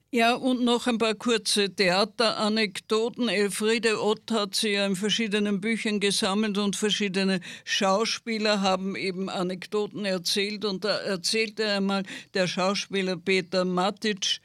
Ja, und noch ein paar kurze Theateranekdoten. Elfriede Ott hat sie ja in verschiedenen Büchern gesammelt und verschiedene Schauspieler haben eben Anekdoten erzählt. Und da erzählte einmal der Schauspieler Peter Matic,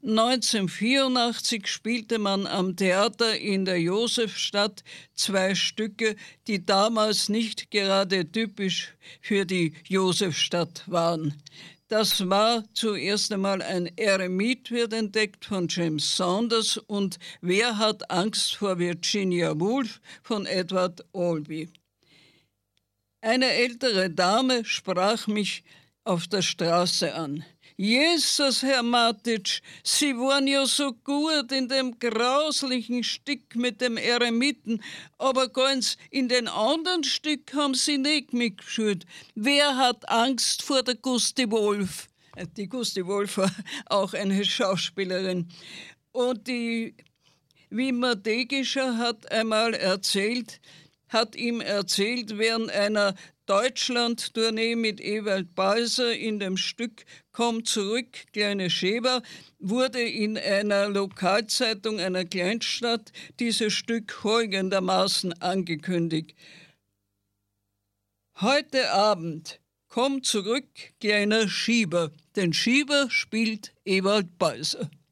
1984 spielte man am Theater in der Josefstadt zwei Stücke, die damals nicht gerade typisch für die Josefstadt waren. Das war zuerst einmal ein Eremit, wird entdeckt von James Saunders, und Wer hat Angst vor Virginia Woolf von Edward Albee. Eine ältere Dame sprach mich auf der Straße an. Jesus, Herr Matic, Sie waren ja so gut in dem grauslichen Stück mit dem Eremiten, aber ganz in den anderen Stück haben Sie nicht mitgespielt. Wer hat Angst vor der Gusti Wolf? Die Gusti Wolf war auch eine Schauspielerin. Und die Wimmer Degischer hat ihm erzählt, während einer Deutschland-Tournee mit Ewald Balser in dem Stück Komm zurück, kleine Schäber, wurde in einer Lokalzeitung einer Kleinstadt dieses Stück folgendermaßen angekündigt. Heute Abend, komm zurück, kleiner Schieber. Den Schieber spielt Ewald Balser.